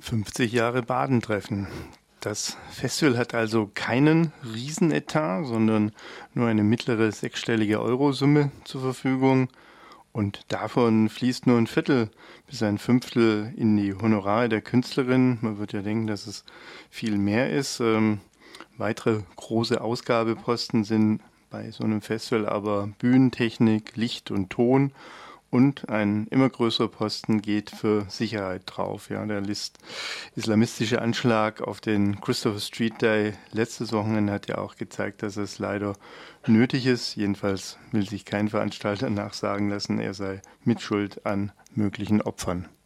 50 Jahre Badentreffen. Das Festival hat also keinen Riesenetat, sondern nur eine mittlere sechsstellige Eurosumme zur Verfügung. Und davon fließt nur ein Viertel bis ein Fünftel in die Honorare der Künstlerin. Man wird ja denken, dass es viel mehr ist. Weitere große Ausgabeposten sind bei so einem Festival aber Bühnentechnik, Licht und Ton. Und ein immer größerer Posten geht für Sicherheit drauf. Ja, der islamistische Anschlag auf den Christopher Street Day letztes Wochenende hat ja auch gezeigt, dass es leider nötig ist. Jedenfalls will sich kein Veranstalter nachsagen lassen, er sei mitschuld an möglichen Opfern.